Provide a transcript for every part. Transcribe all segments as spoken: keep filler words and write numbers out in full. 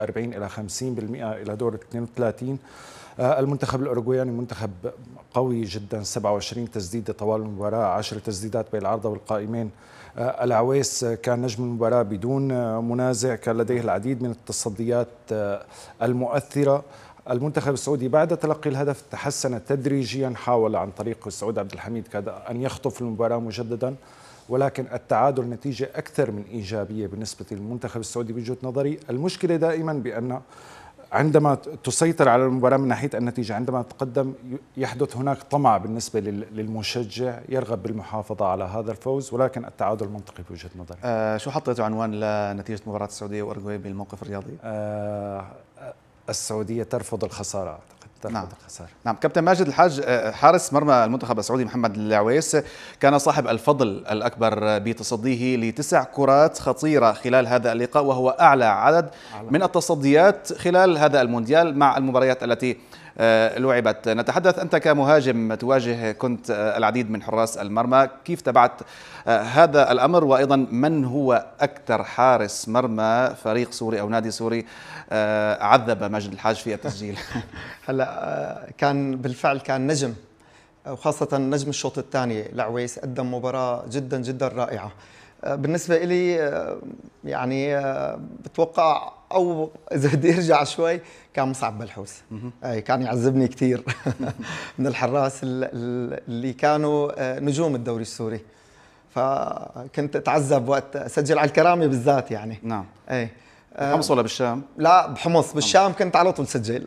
أربعين إلى خمسين بالمئة إلى دور اثنين وثلاثين. المنتخب الأوروغواياني منتخب قوي جدا، سبعة وعشرين تسديدة طوال المباراة، عشر تسديدات بين العارضة والقائمين. العويس كان نجم المباراة بدون منازع، كان لديه العديد من التصديات المؤثرة. المنتخب السعودي بعد تلقي الهدف تحسن تدريجيا، حاول عن طريق سعود عبد الحميد كاد أن يخطف المباراة مجددا، ولكن التعادل نتيجة أكثر من إيجابية بالنسبة للمنتخب السعودي بوجهة نظري. المشكلة دائما بأن عندما تسيطر على المباراة من ناحية النتيجة، عندما تقدم يحدث هناك طمع بالنسبة للمشجع يرغب بالمحافظة على هذا الفوز، ولكن التعادل منطقي بوجهة نظري. آه شو حطيتوا عنوان لنتيجة مباراة السعودية وأوروغواي بالموقف الرياضي؟ آه السعودية ترفض ترفض أعتقد ترفض نعم. الخسارة. نعم. كابتن ماجد الحاج، حارس مرمى المنتخب السعودي محمد العويس كان صاحب الفضل الأكبر بتصديه لتسع كرات خطيرة خلال هذا اللقاء، وهو أعلى عدد من التصديات خلال هذا المونديال مع المباريات التي لعبت. نتحدث أنت كمهاجم تواجه كنت العديد من حراس المرمى، كيف تبعت هذا الأمر؟ وأيضا من هو أكثر حارس مرمى فريق سوري أو نادي سوري عذب ماجد الحاج في التسجيل؟ هلا كان بالفعل كان نجم، وخاصة نجم الشوط الثاني العويس قدم مباراة جدا جدا رائعة. بالنسبة لي يعني بتوقع أو إذا بدي أرجع شوي كان مصعب بلحوس، أي كان يعذبني كثير من الحراس اللي كانوا نجوم الدوري السوري، فكنت أتعذب وقت أسجل على الكرامة بالذات يعني. نعم. أي بحمص ولا بالشام؟ لا بحمص، بالشام كنت على طول سجل.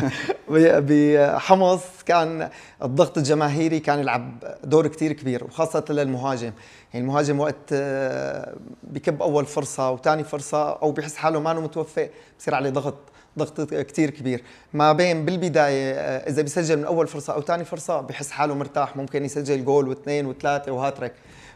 بحمص كان الضغط الجماهيري كان يلعب دور كتير كبير، وخاصة للمهاجم. يعني المهاجم وقت بكب أول فرصة وثاني فرصة أو بحس حاله ما متوفق بصير عليه ضغط ضغط كتير كبير. ما بين بالبداية إذا بيسجل من أول فرصة أو ثاني فرصة بحس حاله مرتاح، ممكن يسجل جول واثنين وثلاثة وهاتريك.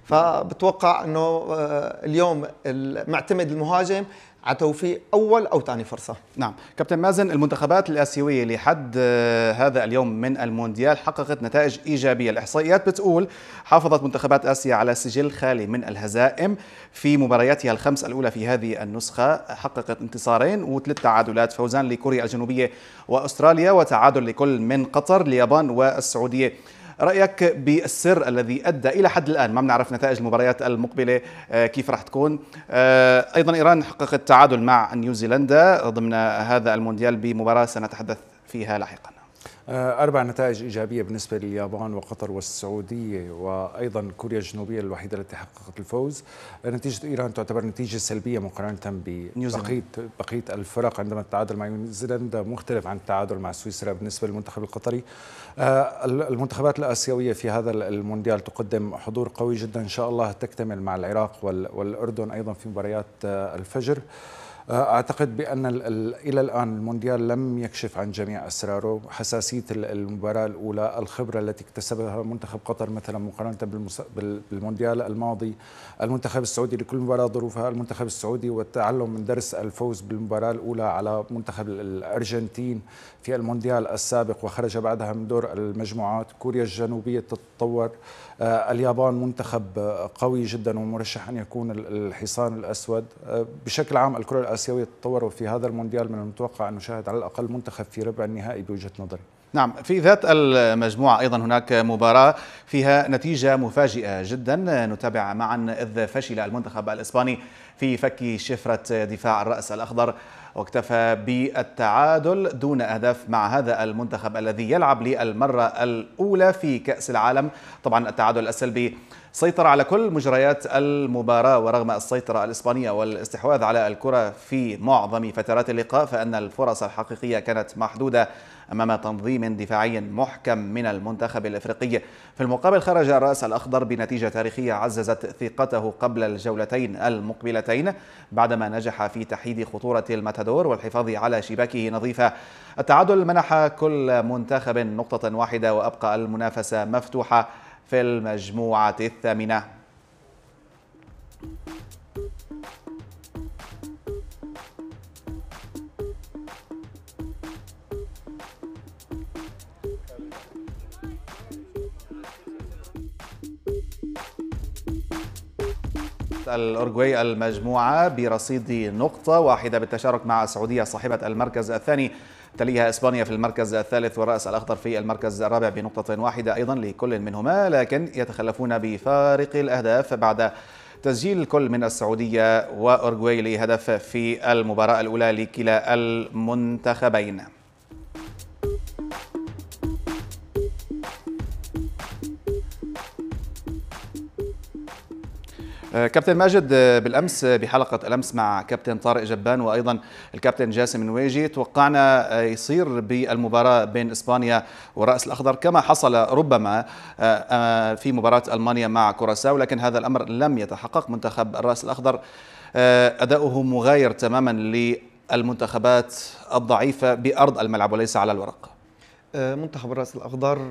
فبتوقع أنه اليوم معتمد المهاجم على توفيق أول أو ثاني فرصة. نعم. كابتن مازن، المنتخبات الآسيوية لحد هذا اليوم من المونديال حققت نتائج إيجابية. الإحصائيات بتقول حافظت منتخبات آسيا على سجل خالي من الهزائم في مبارياتها الخمس الأولى في هذه النسخة، حققت انتصارين وثلاث تعادلات، فوزان لكوريا الجنوبية وأستراليا، وتعادل لكل من قطر، اليابان والسعودية. رأيك بالسر الذي أدى إلى حد الآن، ما بنعرف نتائج المباريات المقبلة كيف راح تكون، أيضا إيران حققت تعادل مع نيوزيلندا ضمن هذا المونديال بمباراة سنتحدث فيها لاحقا. أربع نتائج إيجابية بالنسبة لليابان وقطر والسعودية وأيضا كوريا الجنوبية الوحيدة التي حققت الفوز. نتيجة إيران تعتبر نتيجة سلبية مقارنة ببقية بقية الفرق، عندما التعادل مع نيوزيلندا مختلف عن التعادل مع سويسرا بالنسبة للمنتخب القطري. المنتخبات الآسيوية في هذا المونديال تقدم حضور قوي جدا، إن شاء الله تكتمل مع العراق والأردن أيضا في مباريات الفجر. أعتقد بأن إلى الآن المونديال لم يكشف عن جميع أسراره، حساسية المباراة الأولى، الخبرة التي اكتسبها منتخب قطر مثلا مقارنة بالمونديال الماضي، المنتخب السعودي لكل مباراة ظروفها، المنتخب السعودي والتعلم من درس الفوز بالمباراة الأولى على منتخب الأرجنتين في المونديال السابق وخرج بعدها من دور المجموعات، كوريا الجنوبية تتطور، اليابان منتخب قوي جدا ومرشح أن يكون الحصان الأسود. بشكل عام الكرة الآسيوية تطور، وفي هذا المونديال من المتوقع أن نشاهد على الأقل منتخب في ربع النهائي بوجهة نظري. نعم. في ذات المجموعة أيضا هناك مباراة فيها نتيجة مفاجئة جدا نتابع معا، إذ فشل المنتخب الإسباني في فك شفرة دفاع الرأس الأخضر واكتفى بالتعادل دون أهداف مع هذا المنتخب الذي يلعب للمرة الأولى في كأس العالم. طبعا التعادل السلبي سيطر على كل مجريات المباراة، ورغم السيطرة الإسبانية والاستحواذ على الكرة في معظم فترات اللقاء فإن الفرص الحقيقية كانت محدودة أمام تنظيم دفاعي محكم من المنتخب الإفريقي. في المقابل خرج الرأس الأخضر بنتيجة تاريخية عززت ثقته قبل الجولتين المقبلتين بعدما نجح في تحييد خطورة الماتادور والحفاظ على شباكه نظيفة. التعادل منح كل منتخب نقطة واحدة وأبقى المنافسة مفتوحة في المجموعة الثامنة. الأورجواي المجموعة برصيد نقطة واحدة بالتشارك مع السعودية صاحبة المركز الثاني، تليها إسبانيا في المركز الثالث والرأس الأخضر في المركز الرابع بنقطة واحدة أيضا لكل منهما، لكن يتخلفون بفارق الأهداف بعد تسجيل الكل من السعودية وأورجواي لهدف في المباراة الأولى لكلا المنتخبين. كابتن ماجد، بالأمس بحلقة الأمس مع كابتن طارق جبان وأيضا الكابتن جاسم نويجي توقعنا يصير بالمباراة بين إسبانيا والرأس الأخضر كما حصل ربما في مباراة ألمانيا مع كوراساو، لكن هذا الأمر لم يتحقق. منتخب الرأس الأخضر أداؤه مغاير تماما للمنتخبات الضعيفة بأرض الملعب وليس على الورق. منتخب الرأس الأخضر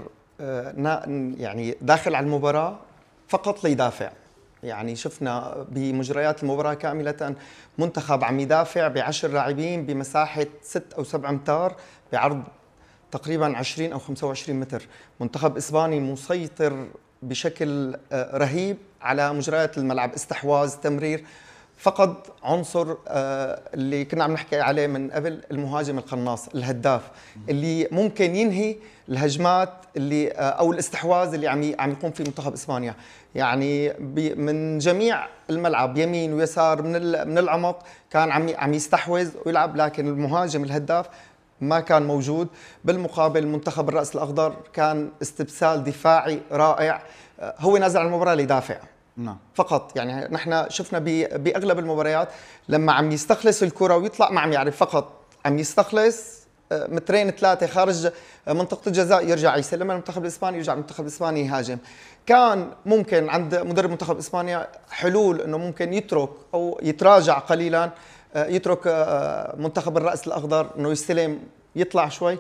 يعني داخل على المباراة فقط ليدافع، يعني شفنا بمجريات المباراة كاملة منتخب عم يدافع بعشر لاعبين بمساحة ست أو سبع أمتار بعرض تقريبا عشرين أو خمسة وعشرين متر. منتخب إسباني مسيطر بشكل رهيب على مجريات الملعب، استحواذ، تمرير. فقد عنصر اللي كنا عم نحكي عليه من قبل، المهاجم القناص الهداف اللي ممكن ينهي الهجمات اللي او الاستحواذ اللي عم عم يقوم فيه منتخب اسبانيا، يعني من جميع الملعب يمين ويسار من من العمق كان عم عم يستحوذ ويلعب، لكن المهاجم الهداف ما كان موجود. بالمقابل منتخب الرأس الأخضر كان استبسال دفاعي رائع، هو نازل على المباراة ليدافع نعم فقط. يعني نحن شفنا باغلب المباريات لما عم يستخلص الكره ويطلع ما عم يعرف، فقط عم يستخلص مترين ثلاثه خارج منطقه الجزاء يرجع يسلم المنتخب الاسباني، يرجع المنتخب الاسباني يهاجم. كان ممكن عند مدرب منتخب اسبانيا حلول انه ممكن يترك او يتراجع قليلا، يترك منتخب الراس الاخضر انه يستلم يطلع شوي،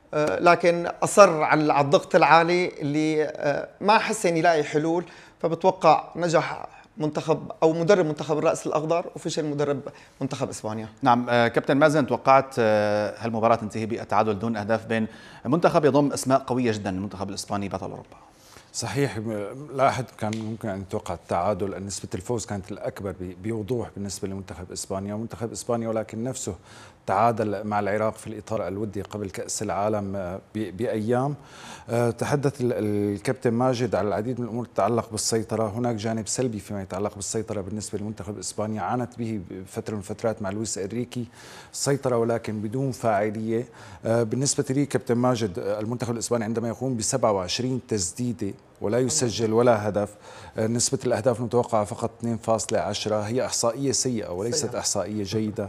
لكن اصر على الضغط العالي اللي ما حسن يلاقي حلول. فبتوقع نجح منتخب او مدرب منتخب الراس الاخضر وفشل مدرب منتخب اسبانيا. نعم كابتن مازن، توقعت هالمباراه تنتهي بالتعادل دون اهداف بين منتخب يضم اسماء قويه جدا، المنتخب الاسباني بطل اوروبا. صحيح، لا أحد كان ممكن أن يتوقع التعادل. نسبة الفوز كانت الأكبر بوضوح بالنسبة لمنتخب إسبانيا، ومنتخب إسبانيا ولكن نفسه تعادل مع العراق في الإطار الودي قبل كأس العالم بأيام. تحدث الكابتن ماجد على العديد من الأمور تتعلق بالسيطرة. هناك جانب سلبي فيما يتعلق بالسيطرة بالنسبة لمنتخب إسبانيا عانت به فترة من فترات مع لويس إنريكي، السيطرة ولكن بدون فاعلية. بالنسبة لي كابتن ماجد، المنتخب الإسباني عندما يقوم ب سبعة وعشرين تسديدة ولا يسجل ولا هدف، نسبة الأهداف المتوقعة فقط اثنين فاصلة عشرة، هي إحصائية سيئة وليست إحصائية جيدة.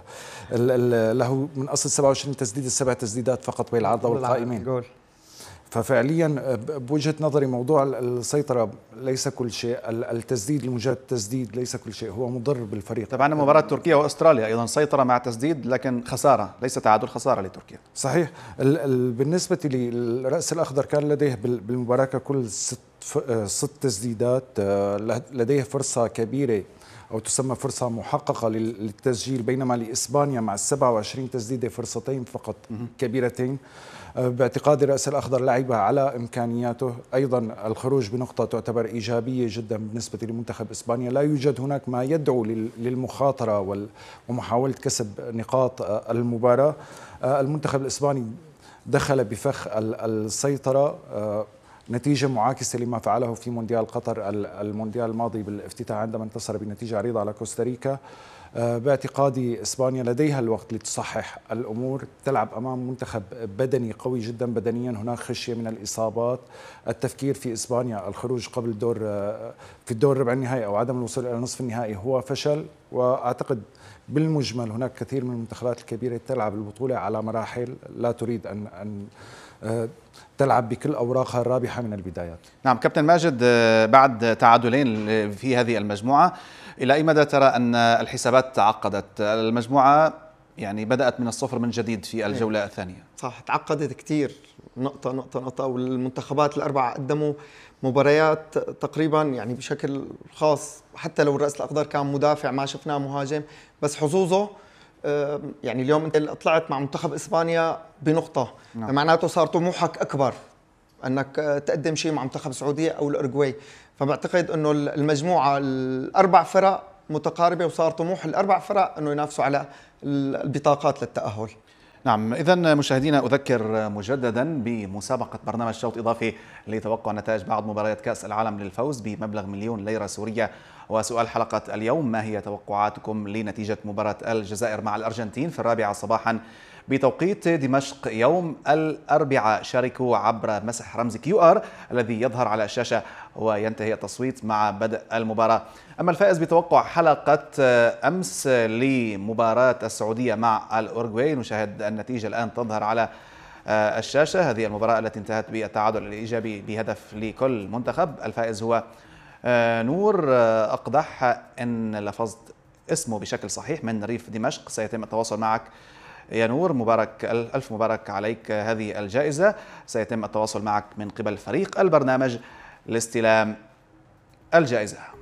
له من أصل سبعة وعشرين تسديدة سبع تسديدات فقط بين العارضة والقائمين. ففعليا بوجهة نظري موضوع السيطرة ليس كل شيء، التسديد لمجرد التسديد ليس كل شيء، هو مضر بالفريق. طبعا مباراة تركيا واستراليا ايضا سيطرة مع تسديد لكن خسارة، ليس تعادل، خسارة لتركيا. صحيح. بالنسبة للرأس الأخضر كان لديه بالمباراة كل ست ست تسديدات، لديه فرصة كبيرة أو تسمى فرصة محققة للتسجيل، بينما لإسبانيا مع السبعة وعشرين تسديدة فرصتين فقط كبيرتين. باعتقادي الرأس الأخضر لعب على إمكانياته. أيضا الخروج بنقطة تعتبر إيجابية جدا بالنسبة لمنتخب إسبانيا، لا يوجد هناك ما يدعو للمخاطرة ومحاولة كسب نقاط المباراة. المنتخب الإسباني دخل بفخ السيطرة، نتيجة معاكسة لما فعله في مونديال قطر المونديال الماضي بالافتتاح عندما انتصر بنتيجة عريضة على كوستاريكا. باعتقادي إسبانيا لديها الوقت لتصحح الأمور، تلعب أمام منتخب بدني قوي جدا بدنيا، هناك خشية من الإصابات. التفكير في إسبانيا الخروج قبل الدور في الدور ربع النهائي أو عدم الوصول إلى نصف النهائي هو فشل. وأعتقد بالمجمل هناك كثير من المنتخبات الكبيرة تلعب البطولة على مراحل، لا تريد أن أن تلعب بكل أوراقها الرابحة من البدايات. نعم كابتن ماجد، بعد تعادلين في هذه المجموعة، إلى أي مدى ترى أن الحسابات تعقدت؟ المجموعة يعني بدأت من الصفر من جديد في الجولة الثانية. صح، تعقدت كثير، نقطة نقطة نقطة. والمنتخبات الأربعة قدموا مباريات تقريبا يعني بشكل خاص، حتى لو الرأس الأخضر كان مدافع ما شفناه مهاجم، بس حظوظه يعني اليوم أنت طلعت مع منتخب إسبانيا بنقطة، نعم. معناته صار طموحك أكبر أنك تقدم شيء مع منتخب السعودية أو الأورجواي. فبعتقد أنه المجموعة الأربع فرق متقاربة، وصار طموح الأربع فرق أنه ينافسوا على البطاقات للتأهل. نعم، إذا مشاهدينا أذكر مجددا بمسابقة برنامج شوط إضافي لتوقع نتائج بعض مباريات كأس العالم للفوز بمبلغ مليون ليرة سورية. وسؤال حلقة اليوم: ما هي توقعاتكم لنتيجة مباراة الجزائر مع الأرجنتين في الرابعة صباحا بتوقيت دمشق يوم الأربعاء؟ شاركوا عبر مسح رمز كيو آر الذي يظهر على الشاشة وينتهي التصويت مع بدء المباراة. أما الفائز بتوقع حلقة أمس لمباراة السعودية مع الأورغواي، نشاهد النتيجة الآن تظهر على الشاشة. هذه المباراة التي انتهت بالتعادل الإيجابي بهدف لكل منتخب. الفائز هو نور أقدح، إن لفظت اسمه بشكل صحيح، من ريف دمشق. سيتم التواصل معك يا نور، مبارك ألف مبارك عليك هذه الجائزة. سيتم التواصل معك من قبل فريق البرنامج لاستلام الجائزة.